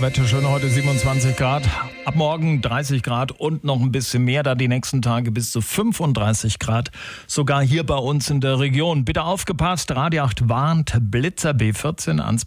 Wetterschön, heute 27 Grad, ab morgen 30 Grad und noch ein bisschen mehr, da die nächsten Tage bis zu 35 Grad, sogar hier bei uns in der Region. Bitte aufgepasst, Radio 8 warnt Blitzer B14 ans